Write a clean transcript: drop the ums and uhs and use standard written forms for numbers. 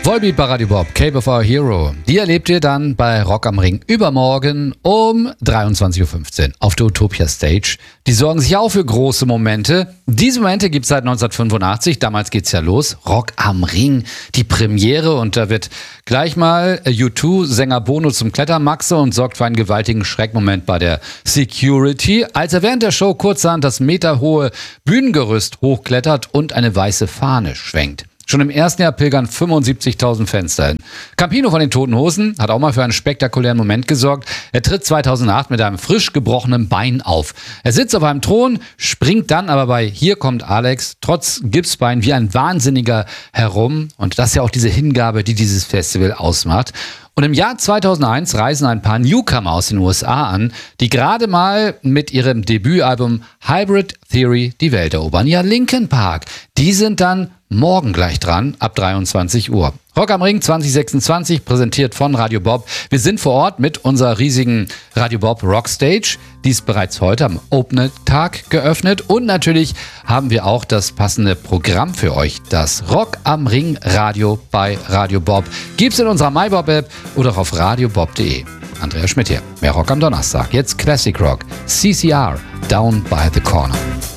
Vollbeat bei Radio Bob, Cape of Our Hero. Die erlebt ihr dann bei Rock am Ring übermorgen um 23.15 Uhr auf der Utopia Stage. Die sorgen sich auch für große Momente. Diese Momente gibt es seit 1985, damals geht's ja los. Rock am Ring, die Premiere, und da wird gleich mal U2-Sänger Bono zum Klettermaxe und sorgt für einen gewaltigen Schreckmoment bei der Security, als er während der Show kurzerhand das meterhohe Bühnengerüst hochklettert und eine weiße Fahne schwenkt. Schon im ersten Jahr pilgern 75.000 Fans dahin. Campino von den Toten Hosen hat auch mal für einen spektakulären Moment gesorgt. Er tritt 2008 mit einem frisch gebrochenen Bein auf. Er sitzt auf einem Thron, springt dann aber bei Hier kommt Alex trotz Gipsbein wie ein Wahnsinniger herum. Und das ist ja auch diese Hingabe, die dieses Festival ausmacht. Und im Jahr 2001 reisen ein paar Newcomer aus den USA an, die gerade mal mit ihrem Debütalbum Hybrid Theory die Welt erobern. Ja, Linkin Park, die sind dann morgen gleich dran, ab 23 Uhr. Rock am Ring 2026, präsentiert von Radio Bob. Wir sind vor Ort mit unserer riesigen Radio Bob Rockstage. Die ist bereits heute am Open-Tag geöffnet. Und natürlich haben wir auch das passende Programm für euch. Das Rock am Ring Radio bei Radio Bob gibt's in unserer MyBob-App oder auch auf radiobob.de. Andrea Schmidt hier. Mehr Rock am Donnerstag. Jetzt Classic Rock. CCR, Down by the Corner.